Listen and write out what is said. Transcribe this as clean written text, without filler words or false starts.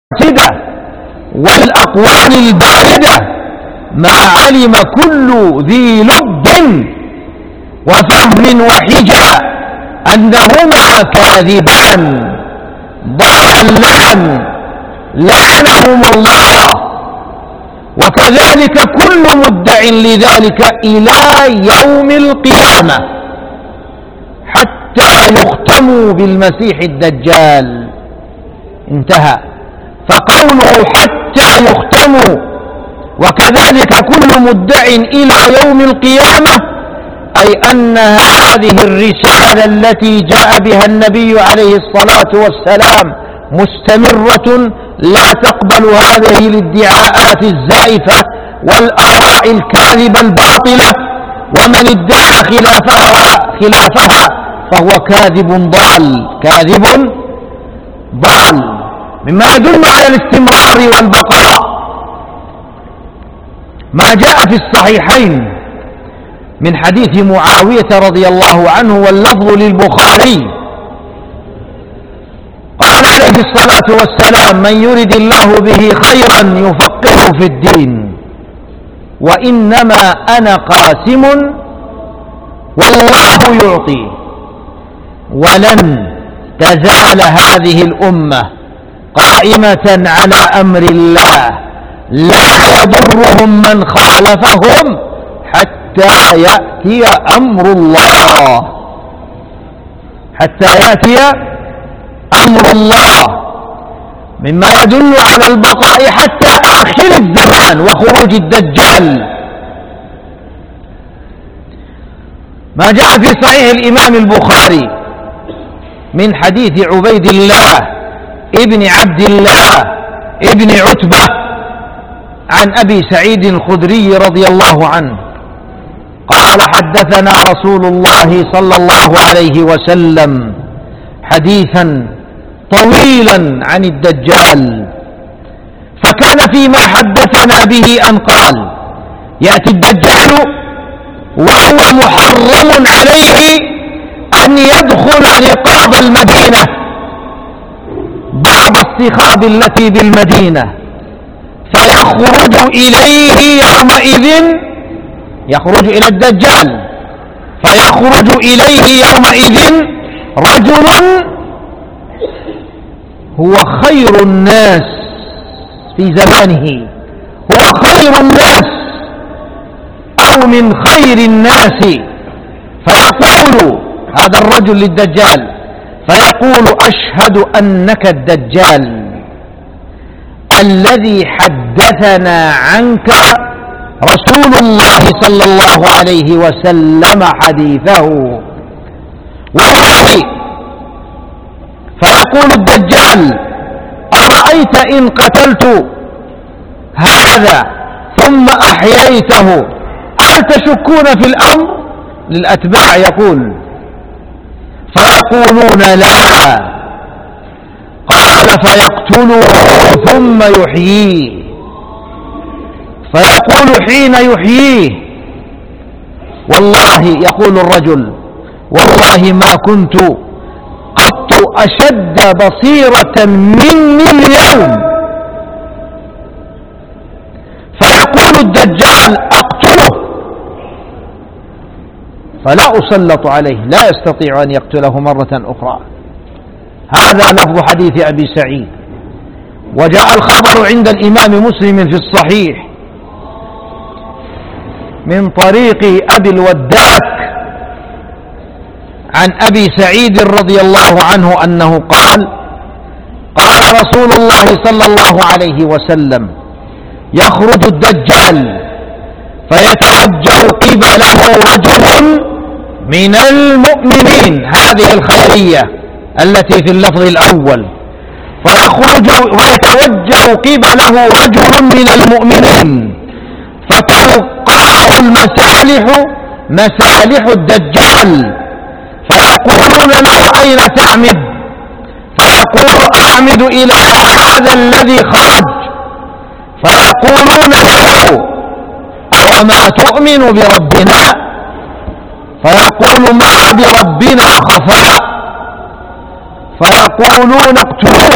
الفاسدة والأقوال الباردة ما علم كل ذي لب وفهم وحجة أنهما كاذبان ضالان لعنهم الله، وكذلك كل مدع لذلك إلى يوم القيامة حتى يختموا بالمسيح الدجال. انتهى. فقوله حتى يختموا وكذلك كل مدع إلى يوم القيامة أي أن هذه الرسالة التي جاء بها النبي عليه الصلاة والسلام مستمرة لا تقبل هذه الادعاءات الزائفة والآراء الكاذبة الباطلة، ومن ادعى خلافها فهو كاذب ضال. مما يدل على الاستمرار والبقاء ما جاء في الصحيحين من حديث معاوية رضي الله عنه واللفظ للبخاري، قال عليه الصلاة والسلام: من يرد الله به خيرا يفقهه في الدين، وإنما أنا قاسم والله يعطي، ولن تزال هذه الأمة قائمة على أمر الله لا يضرهم من خالفهم حتى يأتي أمر الله، مما يدل على البقاء حتى آخر الزمان وخروج الدجال. ما جاء في صحيح الإمام البخاري من حديث عبيد الله ابن عبد الله ابن عتبة عن أبي سعيد الخدري رضي الله عنه قال: حدثنا رسول الله صلى الله عليه وسلم حديثا طويلا عن الدجال، فكان فيما حدثنا به أن قال: يأتي الدجال وهو محرم عليه أن يدخل رقاب المدينة، بعض الصخاب التي بالمدينة، فيخرج إليه يومئذ، يخرج إلى الدجال فيخرج إليه يومئذ رجل هو خير الناس في زمانه، هو خير الناس أو من خير الناس، فيقول هذا الرجل للدجال، فيقول: أشهد أنك الدجال الذي حدثنا عنك رسول الله صلى الله عليه وسلم حديثه. والله فيقول الدجال: أرأيت إن قتلت هذا ثم أحييته هل تشكون في الأمر؟ للأتباع يقول، فيقولون: لا. قال: فيقتله ثم يحييه، فيقول حين يحييه: والله، يقول الرجل، والله ما كنت قط أشد بصيرة مني اليوم. فيقول الدجال: أقتله، فلا أسلط عليه، لا يستطيع أن يقتله مرة أخرى. هذا لفظ حديث أبي سعيد. وجاء الخبر عند الإمام مسلم في الصحيح من طريق أبي الوداك عن أبي سعيد رضي الله عنه أنه قال: قال رسول الله صلى الله عليه وسلم: يخرج الدجال فيتوجه قبله رجل من المؤمنين، هذه الخبرية التي في اللفظ الأول، ويتوجه قبله رجل من المؤمنين، فتلقاه المسالح، مسالح الدجال، فيقولون له: أين تعمد؟ فيقول: أعمد إلى هذا الذي خرج. فيقولون له: أوما تؤمن بربنا؟ فيقول: ما بربنا خفاء. فيقولون: اقتلوه.